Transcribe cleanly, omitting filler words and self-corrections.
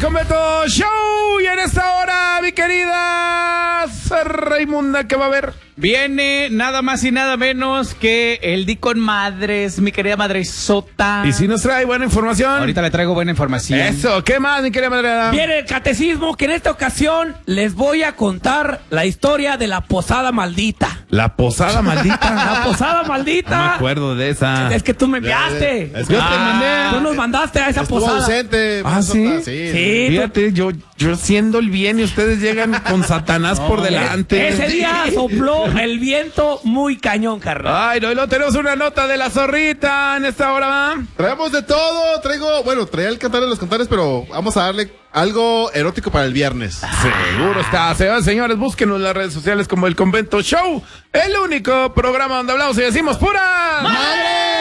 Convento Show. Y en esta hora, mi querida Raimunda, ¿qué va a haber? Viene nada más y nada menos que el Di con Madres, mi querida madresota. ¿Y si nos trae buena información? Ahorita le traigo buena información. Eso, ¿qué más, mi querida madre? Viene el catecismo, que en esta ocasión les voy a contar la historia de la posada maldita. La posada maldita. La posada maldita. No me acuerdo de esa. Es que tú me enviaste. Yo te mandé. Tú nos mandaste a esa Estuvo posada. ausente. Ah, ¿sí? Sí. Fíjate, yo siendo el bien y ustedes llegan con Satanás por delante. Ese día sopló el viento muy cañón, carnal. Ay, no, y luego tenemos una nota de la zorrita en esta hora, ¿va? Traemos de todo. Traía el cantar de los cantares, pero vamos a darle algo erótico para el viernes. Seguro está. Señores, búsquenos en las redes sociales como El Convento Show, el único programa donde hablamos y decimos pura ¡Madre!